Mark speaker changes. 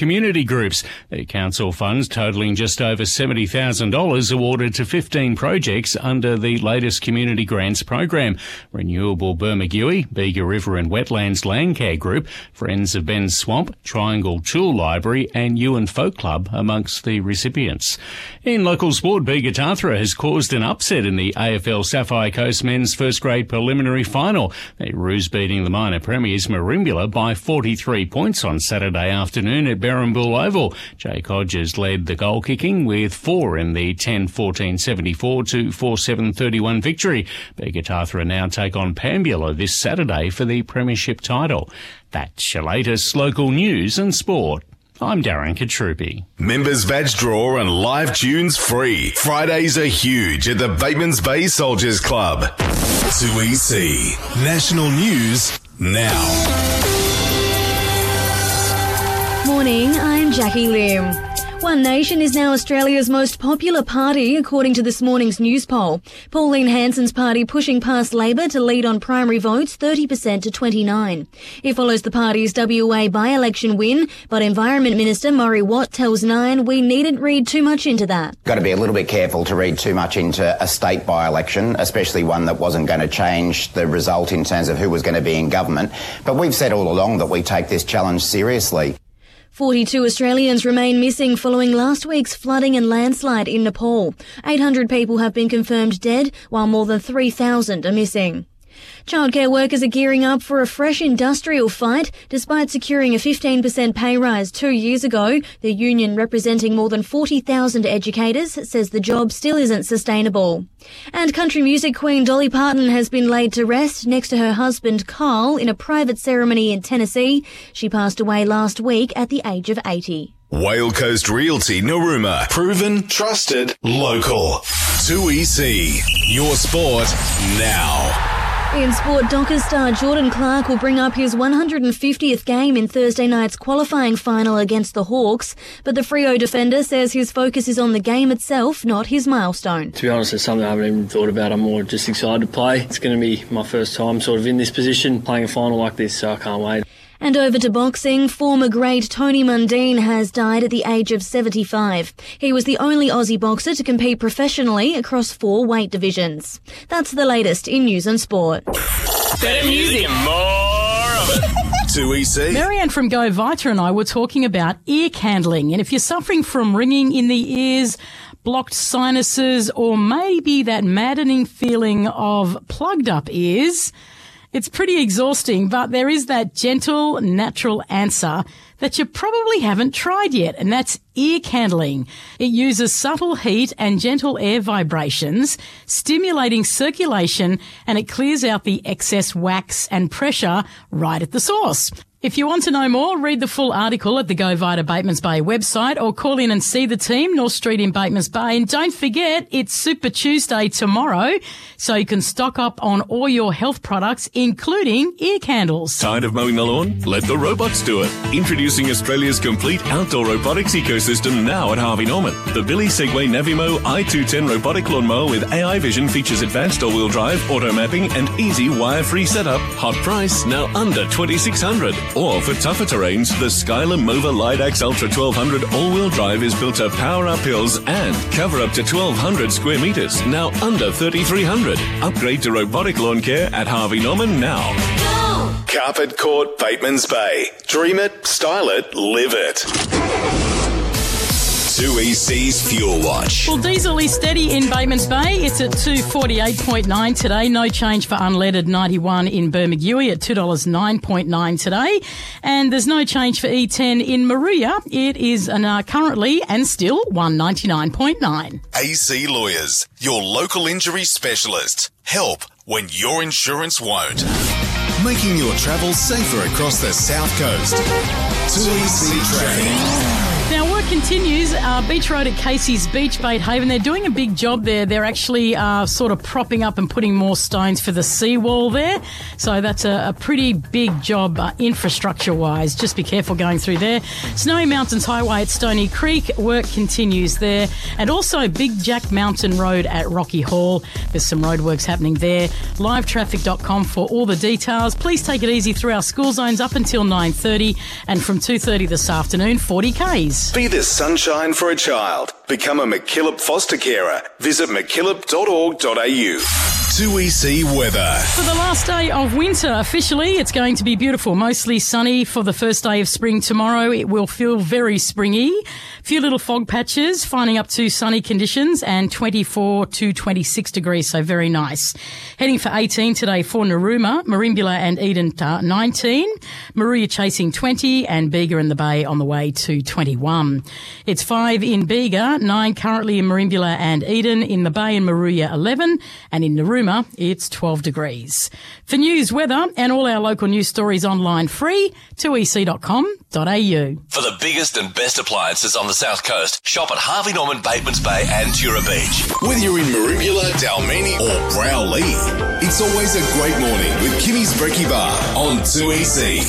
Speaker 1: community groups. The council funds totalling just over $70,000 awarded to 15 projects under the latest community grants program. Renewable Bermagui, Bega River and Wetlands Land Care Group, Friends of Ben's Swamp, Triangle Tool Library and Ewan Folk Club amongst the recipients. In local sport, Bega Tathra has caused an upset in the AFL Sapphire Coast men's first grade preliminary final. The Roos beating the minor premiers Merimbula by 43 points on Saturday afternoon at Berrimbull Oval. Jake Hodges led the goal kicking with 4 in the 10-14-74 to 4-7-31 victory. Bega Tathra now take on Pambula this Saturday for the premiership title. That's your latest local news and sport. I'm Darren Katrupi.
Speaker 2: Members badge draw and live tunes free. Fridays are huge at the Batemans Bay Soldiers Club. 2EC. National news now.
Speaker 3: Morning, I'm Jackie Lim. One Nation is now Australia's most popular party, according to this morning's news poll. Pauline Hanson's party pushing past Labor to lead on primary votes 30% to 29%. It follows the party's WA by-election win, but Environment Minister Murray Watt tells Nine we needn't read too much into that.
Speaker 4: Got to be a little bit careful to read too much into a state by-election, especially one that wasn't going to change the result in terms of who was going to be in government. But we've said all along that we take this challenge seriously.
Speaker 3: 42 Australians remain missing following last week's flooding and landslide in Nepal. 800 people have been confirmed dead, while more than 3,000 are missing. Childcare workers are gearing up for a fresh industrial fight. Despite securing a 15% pay rise 2 years ago, the union representing more than 40,000 educators says the job still isn't sustainable. And country music queen Dolly Parton has been laid to rest next to her husband Carl in a private ceremony in Tennessee. She passed away last week at the age of 80.
Speaker 2: Whale Coast Realty Narooma. Proven, trusted, local. 2EC. Your sport now.
Speaker 3: In sport, Dockers star Jordan Clark will bring up his 150th game in Thursday night's qualifying final against the Hawks, but the Freo defender says his focus is on the game itself, not his milestone.
Speaker 5: To be honest, it's something I haven't even thought about. I'm more just excited to play. It's going to be my first time sort of in this position, playing a final like this, so I can't wait.
Speaker 3: And over to boxing, former great Tony Mundine has died at the age of 75. He was the only Aussie boxer to compete professionally across 4 weight divisions. That's the latest in news and sport.
Speaker 6: Better music, more of it.
Speaker 2: 2EC.
Speaker 7: Marianne from Go Vita and I were talking about ear candling. And if you're suffering from ringing in the ears, blocked sinuses, or maybe that maddening feeling of plugged up ears, it's pretty exhausting, but there is that gentle, natural answer that you probably haven't tried yet, and that's ear candling. It uses subtle heat and gentle air vibrations, stimulating circulation, and it clears out the excess wax and pressure right at the source. If you want to know more, read the full article at the Go Vita Batemans Bay website or call in and see the team, North Street in Batemans Bay. And don't forget, it's Super Tuesday tomorrow, so you can stock up on all your health products, including ear candles.
Speaker 2: Tired of mowing the lawn? Let the robots do it. Introducing Australia's complete outdoor robotics ecosystem now at Harvey Norman. The Billy Segway Navimo i210 robotic lawnmower with AI vision features advanced all-wheel drive, auto mapping and easy wire-free setup. Hot price, now under $2,600. Or for tougher terrains, the Skylar Mova Lidax Ultra 1200 all-wheel drive is built to power up hills and cover up to 1,200 square metres, now under $3,300. Upgrade to robotic lawn care at Harvey Norman now.
Speaker 6: Go!
Speaker 2: Carpet Court, Batemans Bay. Dream it, style it, live it. 2EC's Fuel Watch.
Speaker 7: Well, diesel is steady in Batemans Bay. It's at $2.48.9 today. No change for unleaded 91 in Bermagui at $2.09.9 today. And there's no change for E10 in Maruya. It is currently and still $1.99.9.
Speaker 2: AC Lawyers, your local injury specialist. Help when your insurance won't. Making your travel safer across the South Coast. 2EC Traffic.
Speaker 7: Now, work continues. Beach Road at Casey's Beach, Bait Haven. They're doing a big job there. They're actually sort of propping up and putting more stones for the seawall there. So that's a pretty big job infrastructure-wise. Just be careful going through there. Snowy Mountains Highway at Stony Creek. Work continues there. And also Big Jack Mountain Road at Rocky Hall. There's some roadworks happening there. Livetraffic.com for all the details. Please take it easy through our school zones up until 9:30 and from 2:30 this afternoon, 40 Ks.
Speaker 8: Be the sunshine for a child. Become a MacKillop foster carer. Visit mackillop.org.au. 2EC weather.
Speaker 7: For the last day of winter, officially, it's going to be beautiful. Mostly sunny for the first day of spring tomorrow. It will feel very springy. A few little fog patches, finding up to sunny conditions and 24 to 26 degrees, so very nice. Heading for 18 today for Narooma, Merimbula and Eden 19. Moruya chasing 20 and Bega in the Bay on the way to 21. It's 5 in Bega, 9 currently in Merimbula and Eden, in the Bay and Moruya 11, and in Narooma it's 12 degrees. For news, weather and all our local news stories online free, 2ec.com.au.
Speaker 6: For the biggest and best appliances on the South Coast, shop at Harvey Norman, Batemans Bay and Tura Beach.
Speaker 8: Whether you're in Merimbula, Dalmini or Browley, it's always a great morning with Kimmy's Brekkie Bar on 2EC.